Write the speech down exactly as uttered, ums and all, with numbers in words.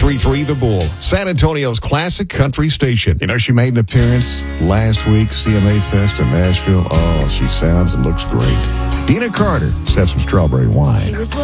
ninety-three point three The Bull, San Antonio's classic country station. You know, she made an appearance last week, C M A Fest in Nashville. Oh, she sounds and looks great. Dina Carter said some strawberry wine.